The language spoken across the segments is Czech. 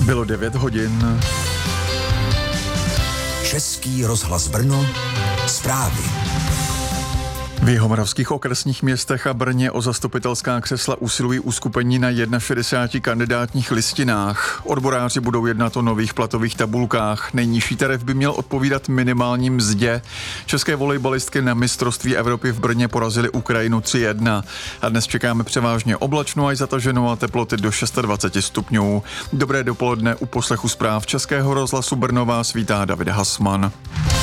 Bylo 9 hodin. Český rozhlas Brno, zprávy. V jihomoravských okresních městech a Brně o zastupitelská křesla usilují uskupení na 61 kandidátních listinách. Odboráři budou jednat o nových platových tabulkách. Nejnižší tarif by měl odpovídat minimální mzdě. České volejbalistky na mistrovství Evropy v Brně porazily Ukrajinu 3-1. A dnes čekáme převážně oblačno až zataženou a teploty do 26 stupňů. Dobré dopoledne, u poslechu zpráv Českého rozhlasu Brno vás vítá David Hasman.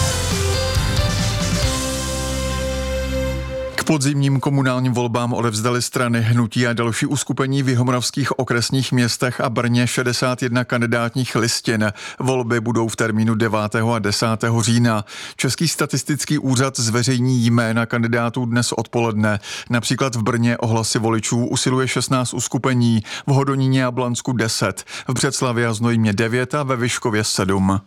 Podzimním komunálním volbám odevzdali strany, hnutí a další uskupení v jihomoravských okresních městech a Brně 61 kandidátních listin. Volby budou v termínu 9. a 10. října. Český statistický úřad zveřejní jména kandidátů dnes odpoledne. Například v Brně o hlasy voličů usiluje 16 uskupení, v Hodoníně a Blansku 10, v Břeclavě a Znojmě 9 a ve Vyškově 7.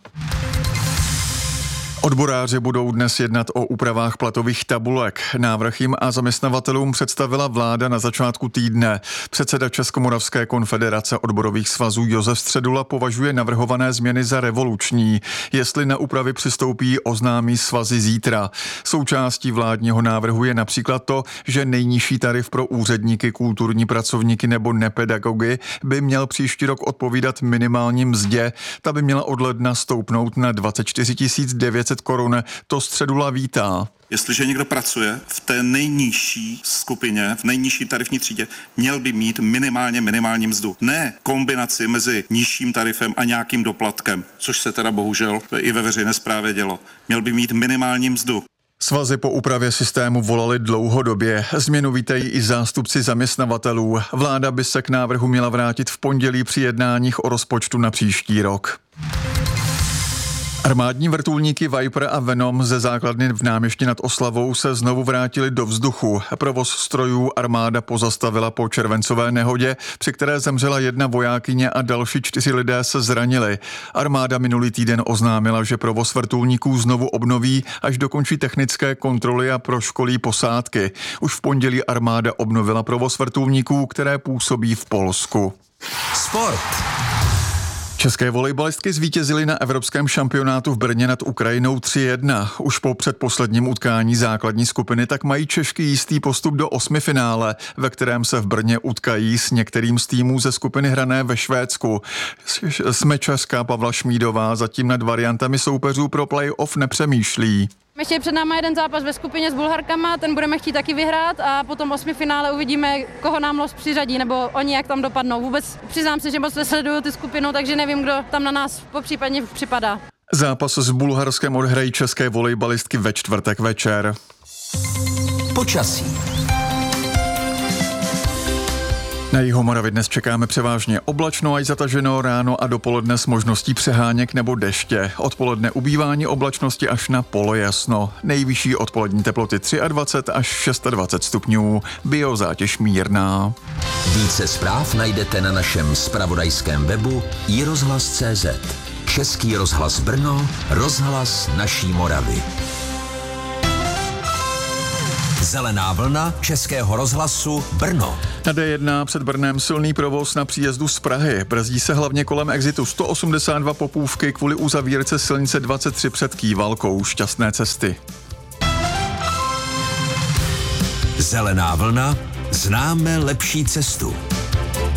Odboráři budou dnes jednat o úpravách platových tabulek. Návrh jim a zaměstnavatelům představila vláda na začátku týdne. Předseda Českomoravské konfederace odborových svazů Josef Středula považuje navrhované změny za revoluční. Jestli na úpravy přistoupí, oznámí svazy zítra. Součástí vládního návrhu je například to, že nejnižší tarif pro úředníky, kulturní pracovníky nebo nepedagogy by měl příští rok odpovídat minimální mzdě. Ta by měla od ledna stoupnout na 24 900 korun. To Středula vítá. Jestliže někdo pracuje v té nejnižší skupině, v nejnižší tarifní třídě, měl by mít minimální mzdu. Ne kombinaci mezi nižším tarifem a nějakým doplatkem, což se teda bohužel i ve veřejné správě dělo. Měl by mít minimální mzdu. Svazy po úpravě systému volali dlouhodobě. Změnu vítají i zástupci zaměstnavatelů. Vláda by se k návrhu měla vrátit v pondělí při jednáních o rozpočtu na příští rok. Armádní vrtulníky Viper a Venom ze základny v Náměšti nad Oslavou se znovu vrátili do vzduchu. Provoz strojů armáda pozastavila po červencové nehodě, při které zemřela 1 vojákyně a další 4 lidé se zranili. Armáda minulý týden oznámila, že provoz vrtulníků znovu obnoví, až dokončí technické kontroly a proškolí posádky. Už v pondělí armáda obnovila provoz vrtulníků, které působí v Polsku. Sport. České volejbalistky zvítězily na evropském šampionátu v Brně nad Ukrajinou 3-1. Už po předposledním utkání základní skupiny tak mají Češky jistý postup do 8. finále, ve kterém se v Brně utkají s některým z týmů ze skupiny hrané ve Švédsku. Smečařka Pavla Šmídová zatím nad variantami soupeřů pro play-off nepřemýšlí. Ještě před náma jeden zápas ve skupině s Bulharkama, ten budeme chtít taky vyhrát a potom 8. finále uvidíme, koho nám los přiřadí, nebo oni jak tam dopadnou. Vůbec přiznám se, že moc nesleduju ty skupinu, takže nevím, kdo tam na nás popřípadně připadá. Zápas s Bulharskem odhrají české volejbalistky ve čtvrtek večer. Počasí. Na Jihomoravě dnes čekáme převážně oblačno až zataženo, ráno a dopoledne s možností přeháněk nebo deště. Odpoledne ubývání oblačnosti až na polojasno. Nejvyšší odpolední teploty 23 až 26 stupňů. Biozátěž mírná. Více zpráv najdete na našem zpravodajském webu iRozhlas.cz. Český rozhlas Brno, rozhlas naší Moravy. Zelená vlna Českého rozhlasu Brno. Na D1 před Brnem silný provoz na příjezdu z Prahy. Brzdí se hlavně kolem exitu 182 Popůvky kvůli uzavírce silnice 23 před Kývalkou. Šťastné cesty. Zelená vlna, známe lepší cestu.